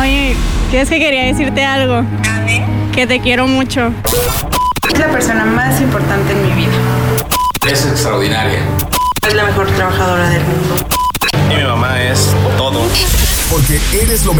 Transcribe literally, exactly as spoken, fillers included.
Oye, ¿quieres que quería decirte algo? Que te quiero mucho. Es la persona más importante en mi vida. Es extraordinaria. Es la mejor trabajadora del mundo. Y mi mamá es todo. Porque eres lo mejor.